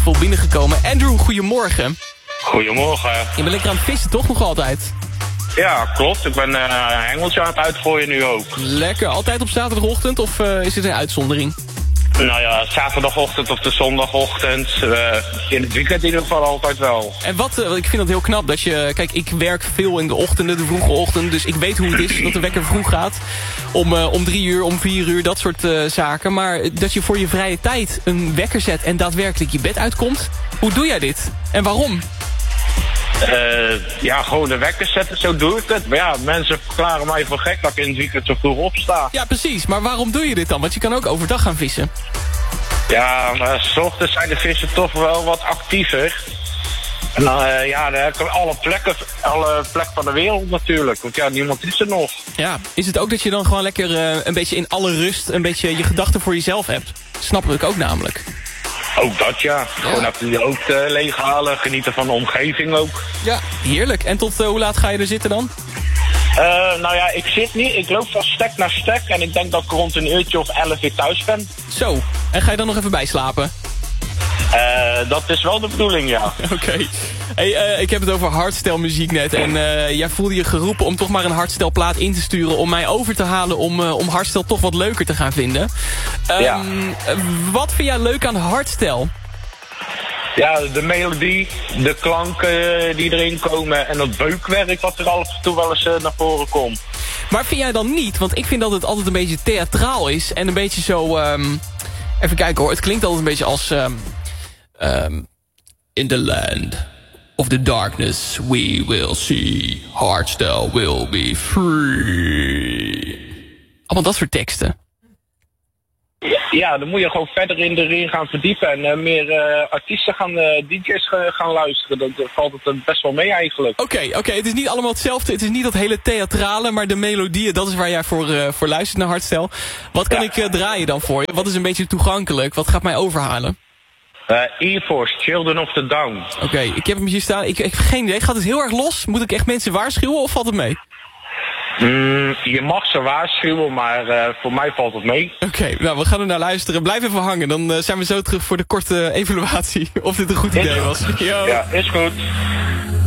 Vol binnengekomen. Andrew, goedemorgen. Goedemorgen. Je bent lekker aan het vissen, toch nog altijd? Ja, klopt. Ik ben een hengeltje aan het uitgooien nu ook. Lekker. Altijd op zaterdagochtend of is dit een uitzondering? Nou ja, zaterdagochtend of de zondagochtend. In het weekend in ieder geval altijd wel. En ik vind dat heel knap dat je... Kijk, ik werk veel in de ochtenden, de vroege ochtend. Dus ik weet hoe het is dat de wekker vroeg gaat. Om 3 uur, om 4 uur, dat soort zaken. Maar dat je voor je vrije tijd een wekker zet en daadwerkelijk je bed uitkomt. Hoe doe jij dit? En waarom? Ja, gewoon de wekker zetten, zo doe ik het. Maar ja, mensen verklaren mij voor gek dat ik in het weekend zo vroeg opsta. Ja, precies. Maar waarom doe je dit dan? Want je kan ook overdag gaan vissen. Ja, maar 's ochtends zijn de vissen toch wel wat actiever. En dan, dan heb ik alle plekken van de wereld natuurlijk. Want ja, niemand is er nog. Ja, is het ook dat je dan gewoon lekker een beetje in alle rust... een beetje je gedachten voor jezelf hebt? Snap ik ook namelijk. Ook dat, ja. Gewoon even je hoofd leeghalen, genieten van de omgeving ook. Ja, heerlijk. En tot hoe laat ga je er zitten dan? Nou ja, ik zit niet. Ik loop van stek naar stek. En ik denk dat ik rond een uurtje of 11 weer thuis ben. Zo. En ga je dan nog even bijslapen? Dat is wel de bedoeling, ja. Oké. Hey, ik heb het over hardstyle muziek net. En jij voelde je geroepen om toch maar een hardstyle plaat in te sturen... om mij over te halen om hardstyle toch wat leuker te gaan vinden. Ja. Wat vind jij leuk aan hardstyle? Ja, de melodie, de klanken die erin komen... en dat beukwerk wat er af en toe wel eens naar voren komt. Maar vind jij dan niet? Want ik vind dat het altijd een beetje theatraal is. En een beetje zo... even kijken hoor. Het klinkt altijd een beetje als... in the land of the darkness we will see. Hardstyle will be free. Allemaal dat soort teksten. Ja, dan moet je gewoon verder erin gaan verdiepen... en meer artiesten DJ's gaan luisteren. Dan valt het best wel mee eigenlijk. Oké, het is niet allemaal hetzelfde. Het is niet dat hele theatrale, maar de melodieën... dat is waar jij voor luistert naar hardstyle. Wat kan ik draaien dan voor je? Wat is een beetje toegankelijk? Wat gaat mij overhalen? E-Force, Children of the Down. Oké, ik heb hem hier staan. Ik heb geen idee. Gaat het heel erg los? Moet ik echt mensen waarschuwen of valt het mee? Je mag ze waarschuwen, maar voor mij valt het mee. Oké, nou we gaan er naar luisteren. Blijf even hangen, dan zijn we zo terug voor de korte evaluatie. Of dit een goed idee was. Yo. Ja, is goed.